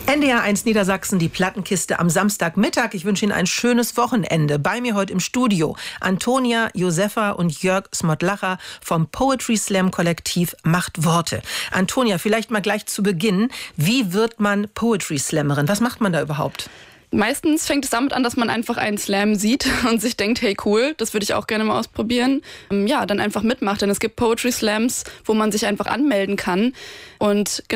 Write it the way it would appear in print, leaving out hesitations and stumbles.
NDR1 Niedersachsen, die Plattenkiste am Samstagmittag. Ich wünsche Ihnen ein schönes Wochenende. Bei mir heute im Studio Antonia, Josefa und Jörg Smodlacher vom Poetry Slam Kollektiv Macht Worte. Antonia, vielleicht mal gleich zu Beginn. Wie wird man Poetry Slammerin? Was macht man da überhaupt? Meistens fängt es damit an, dass man einfach einen Slam sieht und sich denkt, hey cool, das würde ich auch gerne mal ausprobieren. Ja, dann einfach mitmacht, denn es gibt Poetry Slams, wo man sich einfach anmelden kann. Und